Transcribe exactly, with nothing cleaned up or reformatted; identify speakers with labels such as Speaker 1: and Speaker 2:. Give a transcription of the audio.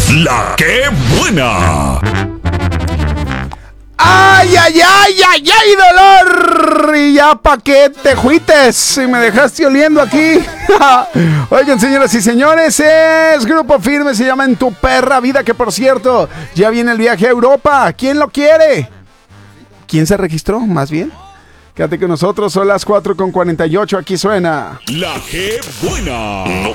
Speaker 1: La que buena.
Speaker 2: ¡Ay, ay, ay, ay, ay, dolor! Y ya pa' qué te juites y me dejaste oliendo aquí. Oigan, señoras y señores, es Grupo Firme, se llama En tu perra vida, que por cierto, ya viene el viaje a Europa. ¿Quién lo quiere? ¿Quién se registró, más bien? Quédate con nosotros, son las cuatro con cuarenta y ocho, aquí suena
Speaker 1: La que buena.